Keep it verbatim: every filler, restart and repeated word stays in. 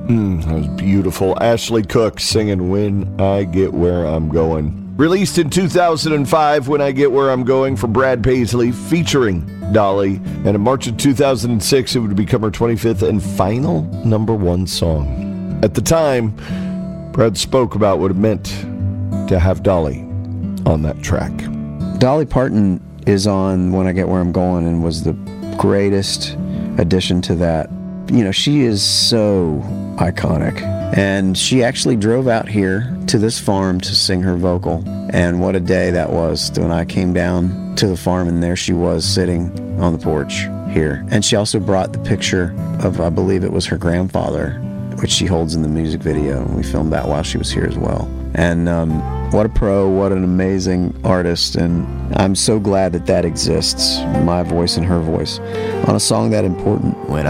Mm, that was beautiful. Ashley Cook singing When I Get Where I'm Going. Released in two thousand five, When I Get Where I'm Going, from Brad Paisley, featuring Dolly. And in March of two thousand six, it would become her twenty-fifth and final number one song. At the time, Brad spoke about what it meant to have Dolly on that track. Dolly Parton is on When I Get Where I'm Going and was the greatest addition to that. You know, she is so iconic. And she actually drove out here to this farm to sing her vocal. And what a day that was when I came down to the farm, and there she was sitting on the porch here. And she also brought the picture of, I believe it was her grandfather, which she holds in the music video. And we filmed that while she was here as well. And um, what a pro, what an amazing artist. And I'm so glad that that exists, my voice and her voice, on a song that important. When